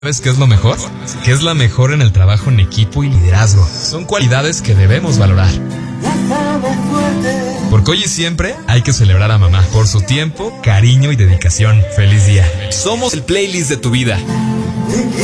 ¿Sabes qué es lo mejor? Que es la mejor en el trabajo en equipo y liderazgo. Son cualidades que debemos valorar. Porque hoy y siempre hay que celebrar a mamá por su tiempo, cariño y dedicación. ¡Feliz día! Somos el playlist de tu vida.